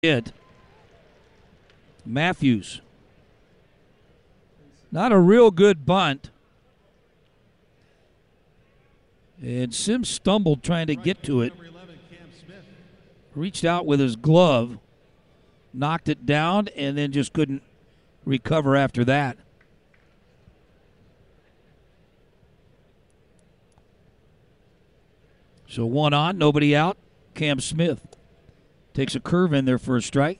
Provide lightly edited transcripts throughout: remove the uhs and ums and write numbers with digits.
It. Matthews. Not a real good bunt. And Sims stumbled trying to get to it. Reached out with his glove. Knocked it down and then just couldn't recover after that. So one on, nobody out. Cam Smith takes a curve in there for a strike.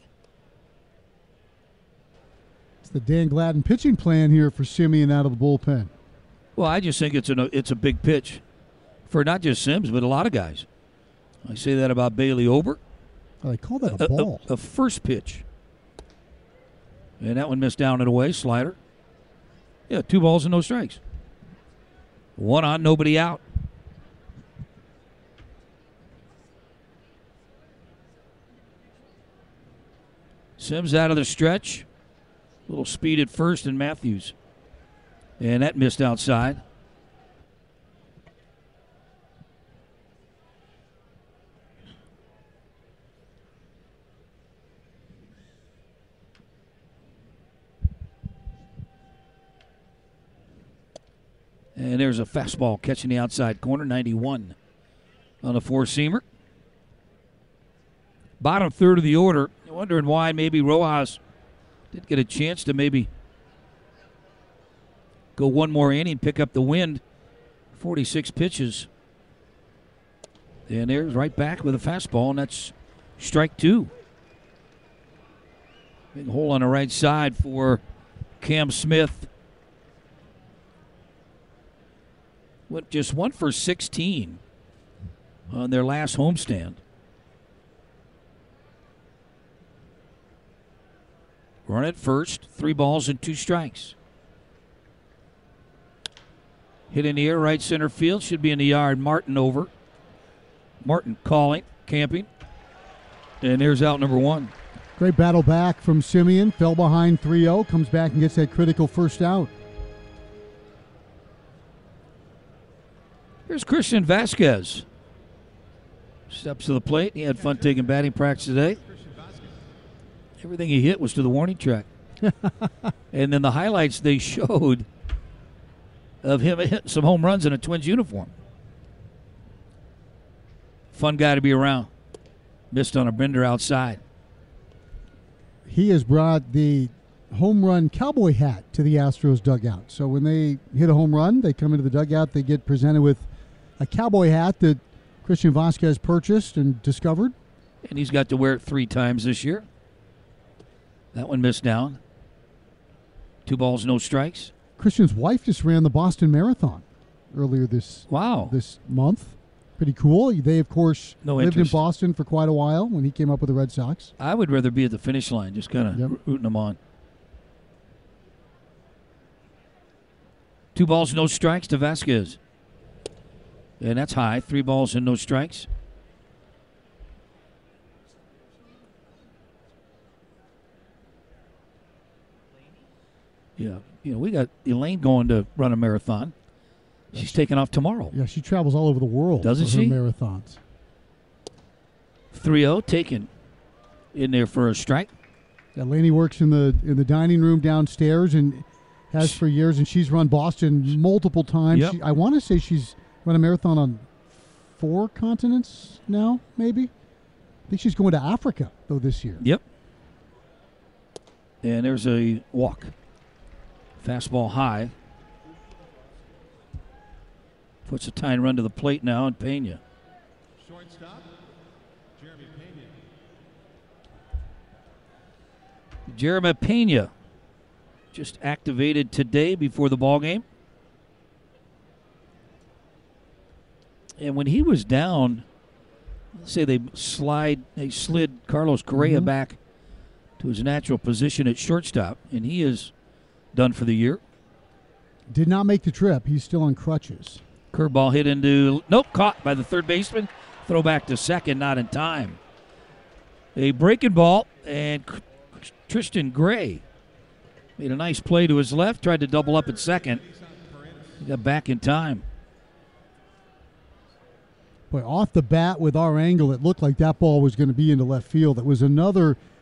It's the Dan Gladden pitching plan here for Semien out of the bullpen. Well, I just think it's a big pitch for not just Sims, but a lot of guys. I say that about Bailey Ober. They call that a ball. A first pitch. And that one missed down and away. Slider. Yeah, 2 balls and no strikes. One on, nobody out. Sims out of the stretch. A little speed at first and Matthews. And that missed outside. And there's a fastball catching the outside corner, 91 on a four-seamer. Bottom third of the order. Wondering why maybe Rojas didn't get a chance to maybe go one more inning, pick up the wind. 46 pitches. And there's right back with a fastball, and that's strike 2. Big hole on the right side for Cam Smith. Went just 1 for 16 on their last homestand. Run at first, 3 balls and 2 strikes. Hit in the air, right center field, should be in the yard. Martin over. Martin calling, camping. And there's out number 1. Great battle back from Semien. Fell behind 3-0, comes back and gets that critical first out. Here's Christian Vasquez. Steps to the plate. He had fun taking batting practice today. Everything he hit was to the warning track. And then the highlights they showed of him hitting some home runs in a Twins uniform. Fun guy to be around. Missed on a bender outside. He has brought the home run cowboy hat to the Astros dugout. So when they hit a home run, they come into the dugout, they get presented with a cowboy hat that Christian Vasquez purchased and discovered. And he's got to wear it 3 times this year. That one missed down. 2 balls, no strikes. Christian's wife just ran the Boston Marathon earlier this month. Pretty cool. They, of course, lived in Boston for quite a while when he came up with the Red Sox. I would rather be at the finish line, just kind of rooting them on. 2 balls, no strikes to Vasquez. And that's high. 3 balls and no strikes. Yeah, we got Elaine going to run a marathon. She's taking off tomorrow. Yeah, she travels all over the world. Doesn't she? Her marathons. 3-0 taken in there for a strike. Yeah, Laney works in the dining room downstairs and has for years, and she's run Boston multiple times. Yep. I want to say she's run a marathon on 4 continents now, maybe. I think she's going to Africa, though, this year. Yep. And there's a walk. Fastball high. Puts a tying run to the plate now, and Pena. Shortstop, Jeremy Pena. Jeremy Pena just activated today before the ball game. And when he was down, let's say they slid Carlos Correa back to his natural position at shortstop, and he is done for the year. Did not make the trip. He's still on crutches. Curveball hit into, caught by the third baseman. Throw back to second, not in time. A breaking ball, and Tristan Gray made a nice play to his left, tried to double up at second. He got back in time. Boy, off the bat with our angle, it looked like that ball was going to be into left field. It was another